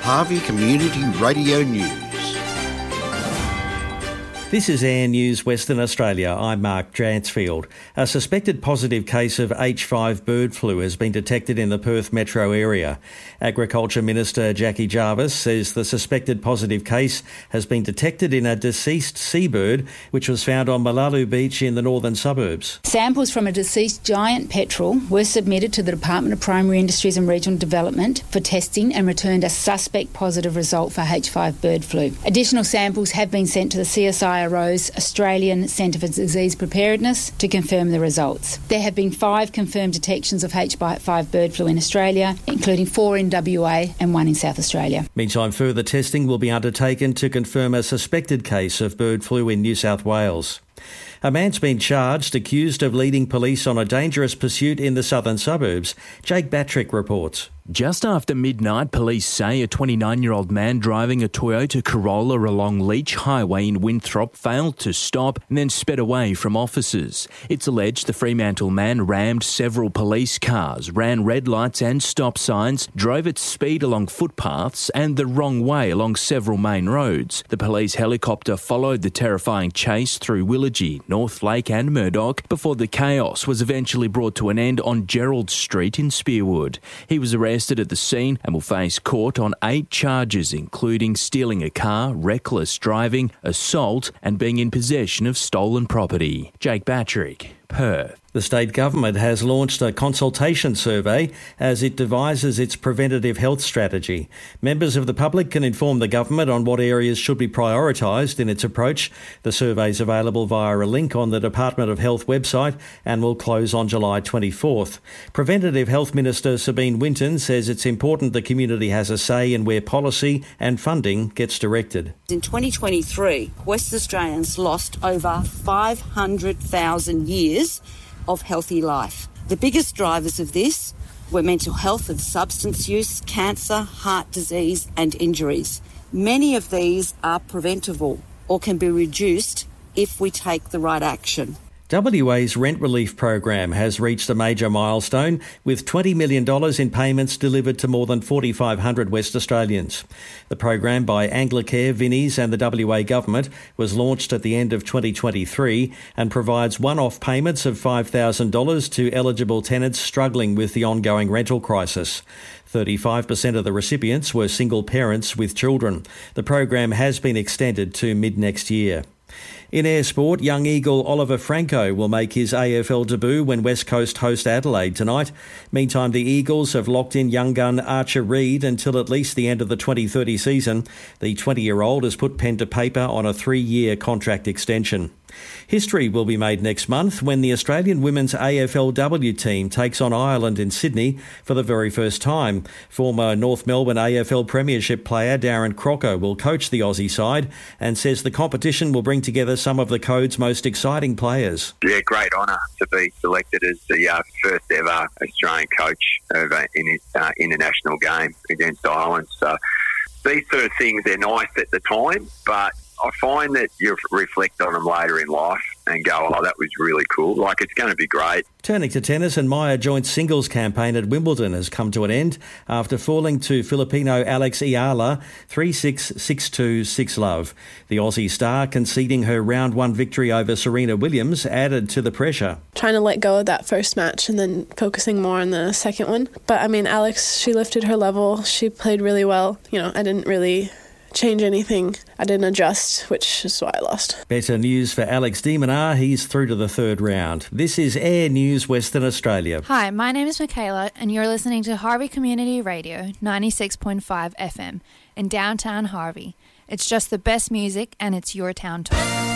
Harvey Community Radio News. This is Air News Western Australia. I'm Mark Dransfield. A suspected positive case of H5 bird flu has been detected in the Perth metro area. Agriculture Minister Jackie Jarvis says the suspected positive case has been detected in a deceased seabird which was found on Malalu Beach in the northern suburbs. Samples from a deceased giant petrel were submitted to the Department of Primary Industries and Regional Development for testing and returned a suspect positive result for H5 bird flu. Additional samples have been sent to the CSIRO's Australian Centre for Disease Preparedness to confirm the results. There have been 5 confirmed detections of H5 bird flu in Australia, including 4 in WA and 1 in South Australia. Meantime, further testing will be undertaken to confirm a suspected case of bird flu in New South Wales. A man's been charged, accused of leading police on a dangerous pursuit in the southern suburbs. Jake Batrick reports. Just after midnight, police say a 29-year-old man driving a Toyota Corolla along Leach Highway in Winthrop failed to stop and then sped away from officers. It's alleged the Fremantle man rammed several police cars, ran red lights and stop signs, drove at speed along footpaths and the wrong way along several main roads. The police helicopter followed the terrifying chase through Willagee, North Lake and Murdoch before the chaos was eventually brought to an end on Gerald Street in Spearwood. He was arrested at the scene and will face court on 8 charges, including stealing a car, reckless driving, assault and being in possession of stolen property. Jake Batrick, Perth. The state government has launched a consultation survey as it devises its preventative health strategy. Members of the public can inform the government on what areas should be prioritised in its approach. The survey is available via a link on the Department of Health website and will close on July 24th. Preventative Health Minister Sabine Winton says it's important the community has a say in where policy and funding gets directed. In 2023, West Australians lost over 500,000 years of healthy life. The biggest drivers of this were mental health and substance use, cancer, heart disease and injuries. Many of these are preventable or can be reduced if we take the right action. WA's rent relief program has reached a major milestone with $20 million in payments delivered to more than 4,500 West Australians. The program by Anglicare, Vinnies and the WA government was launched at the end of 2023 and provides one-off payments of $5,000 to eligible tenants struggling with the ongoing rental crisis. 35% of the recipients were single parents with children. The program has been extended to mid-next year. In air sport, young eagle Oliver Franco will make his AFL debut when West Coast host Adelaide tonight. Meantime, the Eagles have locked in young gun Archer Reed until at least the end of the 2030 season. The 20-year-old has put pen to paper on a 3-year contract extension. History will be made next month when the Australian women's AFLW team takes on Ireland in Sydney for the very first time. Former North Melbourne AFL Premiership player Darren Crocker will coach the Aussie side and says the competition will bring together some of the code's most exciting players. Yeah, great honour to be selected as the first ever Australian coach of an international game against Ireland. So these sort of things, they're nice at the time, but I find that you reflect on them later in life and go, oh, that was really cool. Like, it's going to be great. Turning to tennis, and Maya Joint's singles campaign at Wimbledon has come to an end after falling to Filipino Alex Ayala 3-6, 6-2, 6-love. The Aussie star conceding her round 1 victory over Serena Williams added to the pressure. Trying to let go of that first match and then focusing more on the second one. But, I mean, Alex, she lifted her level. She played really well. I didn't really change anything. I didn't adjust, which is why I lost. Better news for Alex de Minaur. He's through to the 3rd round. This is Air News Western Australia. Hi, my name is Michaela and you're listening to Harvey Community Radio 96.5 FM in downtown Harvey. It's just the best music and it's your town talk.